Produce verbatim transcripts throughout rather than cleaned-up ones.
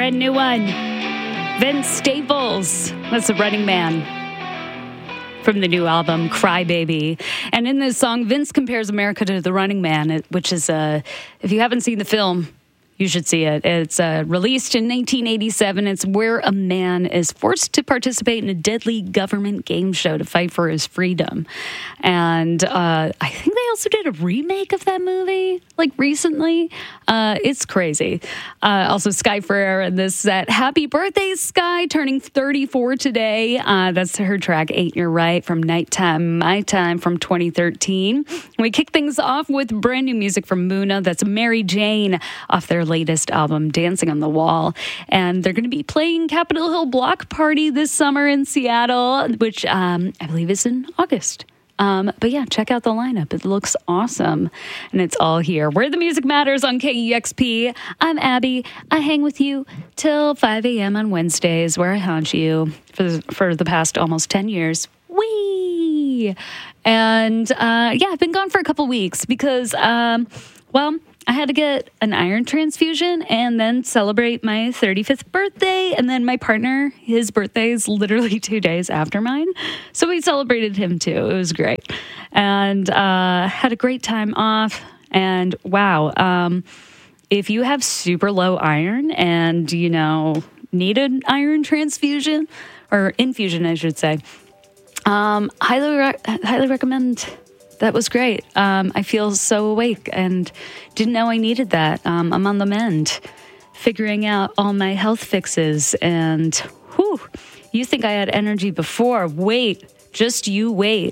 brand new one. Vince Staples. That's the Running Man from the new album, Cry Baby. And in this song, Vince compares America to the Running Man, which is, uh, if you haven't seen the film, you should see it. It's uh, released in nineteen eighty-seven. It's where a man is forced to participate in a deadly government game show to fight for his freedom. And uh, I think they also did a remake of that movie, like recently. Uh, it's crazy. Uh, also, Sky Ferreira in this set. Happy birthday, Sky, turning thirty-four today. Uh, that's her track, Ain't You're Right, from Nighttime, My Time from twenty thirteen. We kick things off with brand new music from Muna. That's Mary Jane off their latest album, Dancing on the Wall. And they're going to be playing Capitol Hill Block Party this summer in Seattle, which um, I believe is in August. Um, but yeah, check out the lineup. It looks awesome. And it's all here. Where the music matters on K E X P. I'm Abby. I hang with you till five a.m. on Wednesdays, where I haunt you for the, for the past almost ten years. Whee! And uh, yeah, I've been gone for a couple weeks because, um, well, I had to get an iron transfusion and then celebrate my thirty-fifth birthday. And then my partner, his birthday is literally two days after mine. So we celebrated him too. It was great. And uh, had a great time off. And wow, um, if you have super low iron and, you know, need an iron transfusion or infusion, I should say, um, highly, re- highly recommend. That was great. Um, I feel so awake and didn't know I needed that. Um, I'm on the mend, figuring out all my health fixes. And whew, you think I had energy before. Wait, just you wait.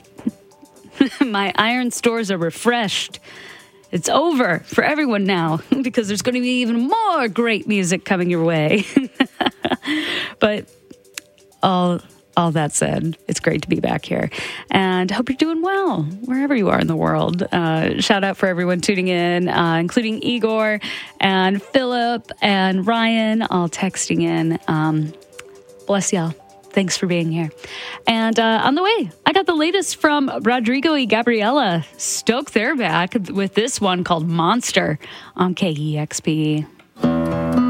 My iron stores are refreshed. It's over for everyone now because there's going to be even more great music coming your way. But all... All that said, it's great to be back here and hope you're doing well wherever you are in the world. Uh, shout out for everyone tuning in, uh, including Igor and Philip and Ryan, all texting in. Um, bless y'all. Thanks for being here. And uh, on the way, I got the latest from Rodrigo y Gabriela. Stoked they're back with this one called Monster on K E X P.